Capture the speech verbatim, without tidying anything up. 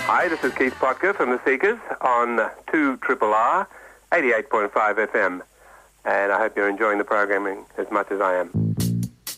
Hi, this is Keith Potker from The Seekers on two R R R, eighty-eight point five F M. And I hope you're enjoying the programming as much as I am.